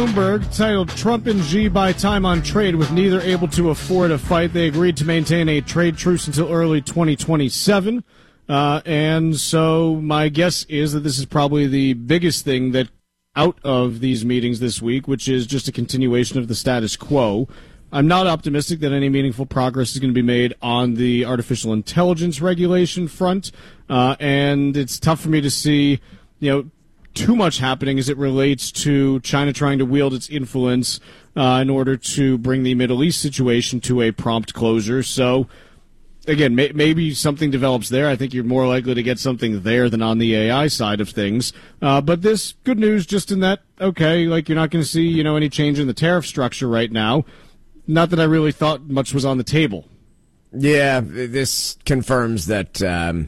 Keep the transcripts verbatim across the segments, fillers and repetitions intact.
Bloomberg, titled Trump and Xi buy time on trade with neither able to afford a fight. They agreed to maintain a trade truce until early twenty twenty-seven. Uh, and so my guess is that this is probably the biggest thing that out of these meetings this week, which is just a continuation of the status quo. I'm not optimistic that any meaningful progress is going to be made on the artificial intelligence regulation front. Uh, and it's tough for me to see, you know, too much happening as it relates to China trying to wield its influence uh, in order to bring the Middle East situation to a prompt closure. So, again, may- maybe something develops there. I think you're more likely to get something there than on the A I side of things. Uh, but this, good news just in that, okay, like you're not going to see, you know, any change in the tariff structure right now. Not that I really thought much was on the table. Yeah, this confirms that um,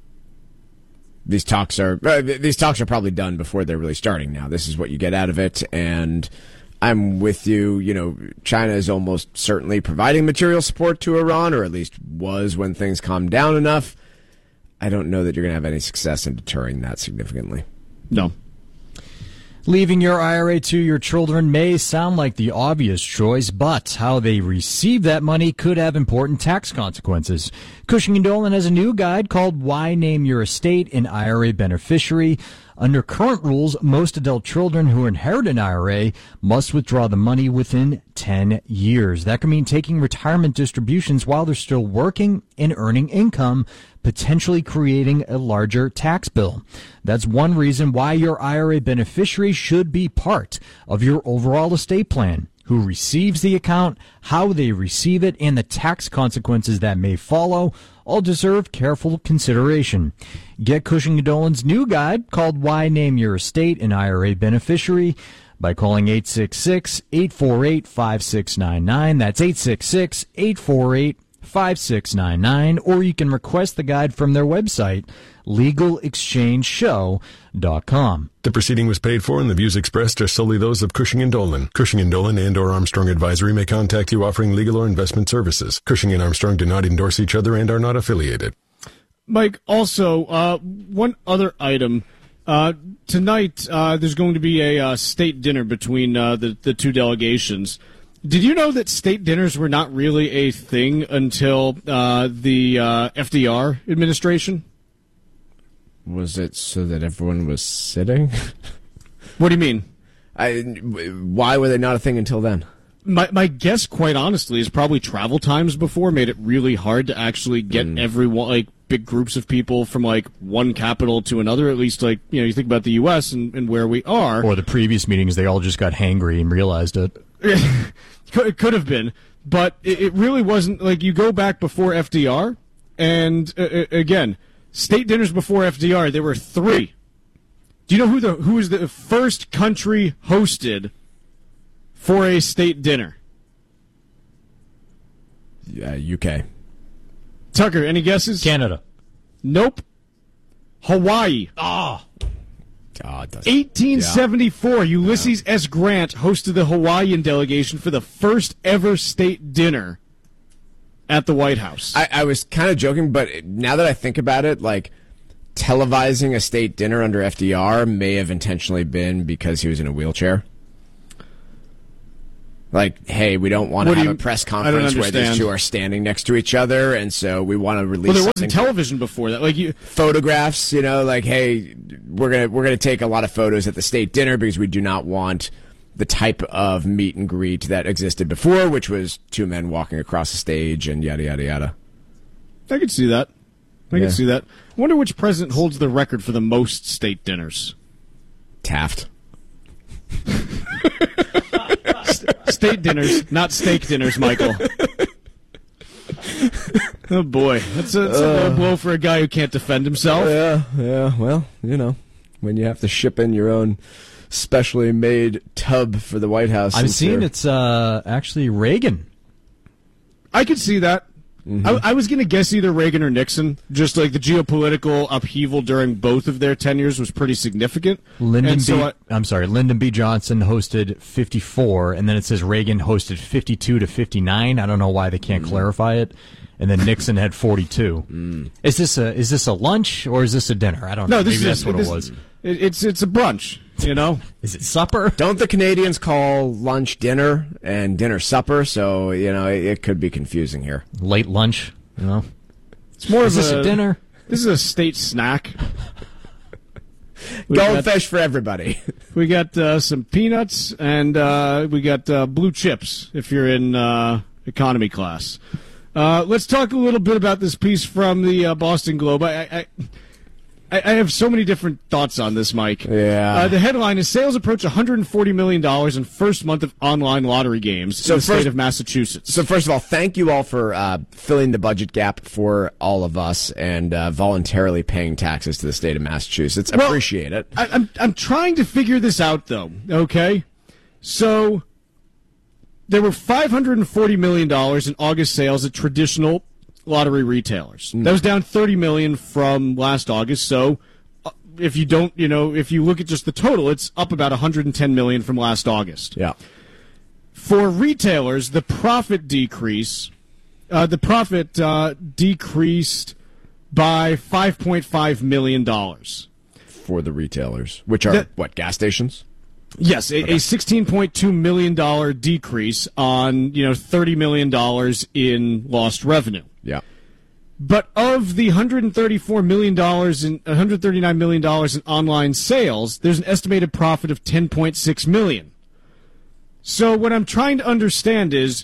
these talks are uh, these talks are probably done before they're really starting now. This is what you get out of it, and I'm with you. You know, China is almost certainly providing material support to Iran, or at least was when things calmed down enough. I don't know that you're going to have any success in deterring that significantly. No. Leaving your I R A to your children may sound like the obvious choice, but how they receive that money could have important tax consequences. Cushing and Dolan has a new guide called Why Name Your Estate an I R A Beneficiary. Under current rules, most adult children who inherit an I R A must withdraw the money within ten years. That can mean taking retirement distributions while they're still working and earning income, potentially creating a larger tax bill. That's one reason why your I R A beneficiary should be part of your overall estate plan. Who receives the account, how they receive it, and the tax consequences that may follow all deserve careful consideration. Get Cushing and Dolan's new guide called Why Name Your Estate an I R A Beneficiary by calling eight six six, eight four eight, five six nine nine. That's eight six six, eight four eight, five six nine nine. Or you can request the guide from their website, legal exchange show dot com. The proceeding was paid for and the views expressed are solely those of Cushing and Dolan. Cushing and Dolan and or Armstrong Advisory may contact you offering legal or investment services. Cushing and Armstrong do not endorse each other and are not affiliated. Mike, also, uh, one other item. Uh, tonight, uh, there's going to be a uh, state dinner between uh, the, the two delegations. Did you know that state dinners were not really a thing until uh, the uh, F D R administration? Was it so that everyone was sitting? What do you mean? I, why were they not a thing until then? My my guess, quite honestly, is probably travel times before made it really hard to actually get mm. everyone, like big groups of people from like one capital to another. At least, like, you know, you think about the U S and, and where we are. Or the previous meetings, they all just got hangry and realized it. It could have been, but it really wasn't. Like, you go back before F D R, and uh, again, state dinners before F D R, there were three. Do you know who the who was the first country hosted for a state dinner? Yeah, U K. Tucker, any guesses? Canada. Nope. Hawaii. Ah. Oh, eighteen seventy-four, yeah. Ulysses yeah. S. Grant hosted the Hawaiian delegation for the first ever state dinner at the White House. I, I was kind of joking, but now that I think about it, like, televising a state dinner under F D R may have intentionally been because he was in a wheelchair. Like, hey, we don't want to have you, a press conference where these two are standing next to each other, and so we want to release. Well, there wasn't television before that. Like, you photographs, you know, like, hey, we're gonna we're gonna take a lot of photos at the state dinner because we do not want the type of meet and greet that existed before, which was two men walking across the stage and yada yada yada. I could see that. I yeah. can see that. I wonder which president holds the record for the most state dinners. Taft. State dinners, not steak dinners, Michael. Oh, boy. That's a, that's a low blow for a guy who can't defend himself. Yeah, yeah. Well, you know, when you have to ship in your own specially made tub for the White House. I'm seeing it's uh, actually Reagan. I could see that. Mm-hmm. I, I was going to guess either Reagan or Nixon. Just like the geopolitical upheaval during both of their tenures was pretty significant. Lyndon so B. I, I'm sorry, Lyndon B. Johnson hosted fifty-four, and then it says Reagan hosted fifty-two to fifty-nine. I don't know why they can't mm-hmm. clarify it. and then Nixon had forty-two. Mm. Is this a is this a lunch or is this a dinner? I don't know. No, this Maybe is that's what this, it was. It, it's it's a brunch. You know, is it supper? Don't the Canadians call lunch dinner and dinner supper? So you know it, it could be confusing here. Late lunch. You know, it's more is of this a, a dinner. This is a state snack. Goldfish for everybody. We got uh, some peanuts and uh, we got uh, blue chips if you're in uh, economy class. Uh, let's talk a little bit about this piece from the uh, Boston Globe. I, I I have so many different thoughts on this, Mike. Yeah. Uh, the headline is sales approach one hundred forty million dollars in first month of online lottery games so in the first, state of Massachusetts. So first of all, thank you all for uh, filling the budget gap for all of us and uh, voluntarily paying taxes to the state of Massachusetts. Well, Appreciate it. I, I'm I'm trying to figure this out, though. Okay, so there were five hundred forty million dollars in August sales at traditional lottery retailers. Mm. That was down thirty million dollars from last August. So uh, if you don't, you know, if you look at just the total, it's up about one hundred ten million dollars from last August. Yeah. For retailers, the profit decrease, uh, the profit uh, decreased by five point five million dollars. For the retailers, which are, that, what, gas stations? Yes, a, okay. a sixteen point two million dollars decrease on, you know, thirty million dollars in lost revenue. Yeah. But of the one hundred thirty-four million dollars in one hundred thirty-nine million dollars in online sales, there's an estimated profit of ten point six million dollars. So what I'm trying to understand is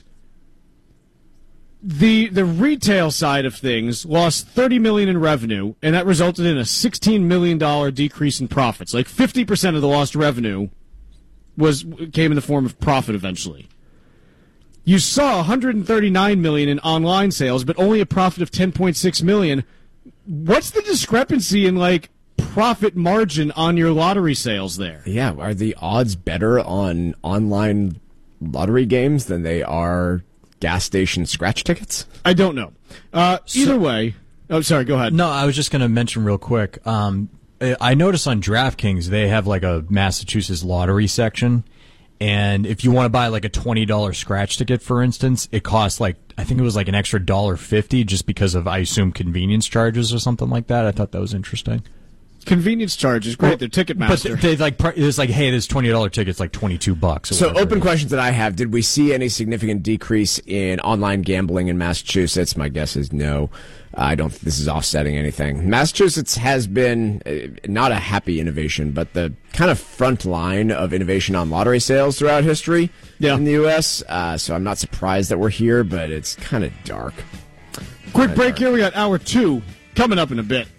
the the retail side of things lost thirty million dollars in revenue, and that resulted in a sixteen million dollars decrease in profits. Like fifty percent of the lost revenue was came in the form of profit eventually. You saw one hundred thirty-nine million dollars in online sales, but only a profit of ten point six million dollars. What's the discrepancy in, like, profit margin on your lottery sales there? Yeah, are the odds better on online lottery games than they are gas station scratch tickets? I don't know. Uh, So- either way, oh, sorry, go ahead. No, I was just going to mention real quick. Um, I noticed on DraftKings they have like a Massachusetts lottery section, and if you want to buy like a twenty dollars scratch ticket, for instance, it costs like, I think it was like an extra one dollar fifty just because of, I assume, convenience charges or something like that. I thought that was interesting. Convenience charges, great. Well, They're Ticketmaster. But they like it's like, hey, this twenty dollar ticket's like twenty two bucks. or So, whatever open it is. questions that I have: did we see any significant decrease in online gambling in Massachusetts? My guess is no. I don't think this is offsetting anything. Massachusetts has been uh, not a happy innovation, but the kind of front line of innovation on lottery sales throughout history Yeah. in the U S. Uh, so I'm not surprised that we're here, but it's kind of dark. Quick break here. We got hour two coming up in a bit.